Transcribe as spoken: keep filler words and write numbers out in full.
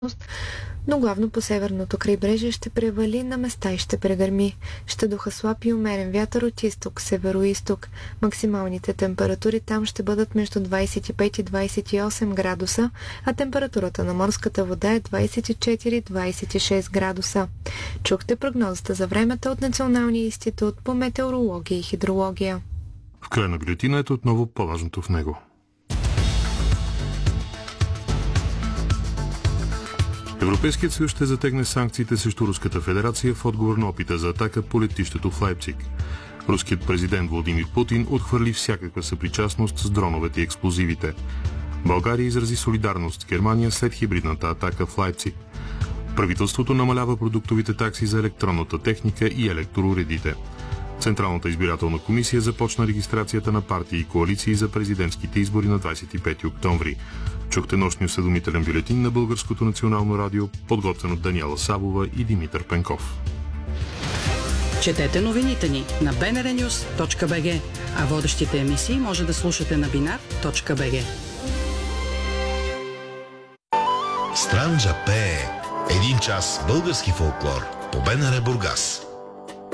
но главно по северното крайбрежие ще превали, на места и ще прегърми. Ще духа слаб и умерен вятър от изток, северо-изток. Максималните температури там ще бъдат между двадесет и пет и двадесет и осем градуса, а температурата на морската вода е двадесет и четири до двадесет и шест градуса. Чухте прогнозата за времето от Националния институт по метеорология и хидрология. В края на бюлетината отново по-важното в него. Европейският съюз ще затегне санкциите срещу Руската федерация в отговор на опита за атака по летището в Лайпциг. Руският президент Владимир Путин отхвърли всякаква съпричастност с дроновете и експлозивите. България изрази солидарност с Германия след хибридната атака в Лайпциг. Правителството намалява продуктовите такси за електронната техника и електроуредите. Централната избирателна комисия започна регистрацията на партии и коалиции за президентските избори на двадесет и пети октомври. Чухте нощния осведомителен бюлетин на Българското национално радио, подготвен от Даниела Савова и Димитър Пенков. Четете новините ни на би ен ар нюз точка би джи, а водещите емисии може да слушате на бинар точка би джи. Странджа пее. Един час български фолклор по БНР Бургас.